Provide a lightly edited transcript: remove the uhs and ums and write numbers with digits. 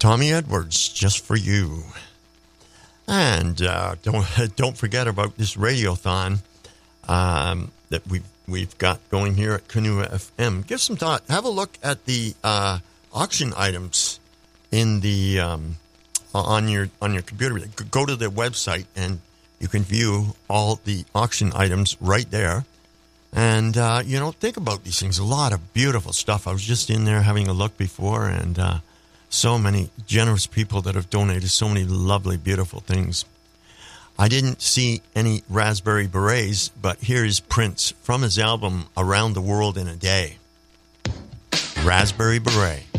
Tommy Edwards, Just For You. And don't forget about this radiothon that we've got going here at Canoe FM. Give some thought. Have a look at the auction items in the on your computer. Go to the website and you can view all the auction items right there. And think about these things. A lot of beautiful stuff. I was just in there having a look before, and so many generous people that have donated so many lovely, beautiful things. I didn't see any Raspberry Berets, but here's Prince from his album Around the World in a Day. Raspberry Beret.